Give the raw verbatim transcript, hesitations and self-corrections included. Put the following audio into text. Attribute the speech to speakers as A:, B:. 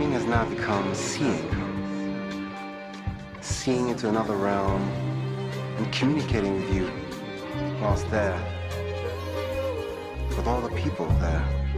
A: hearing has now become seeing. Seeing into another realm and communicating with you whilst there, with all the people there.